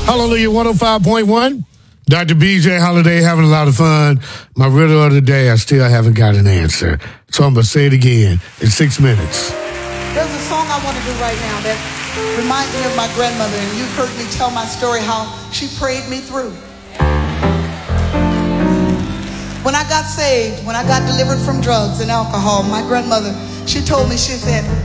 Hallelujah 105.1. Dr. BJ Holiday having a lot of fun. My riddle of the day, I still haven't got an answer. So I'm going to say it again in 6 minutes. There's a song I want to do right now that reminds me of my grandmother, and you've heard me tell my story how she prayed me through. When I got saved, when I got delivered from drugs and alcohol, my grandmother, she told me, she said,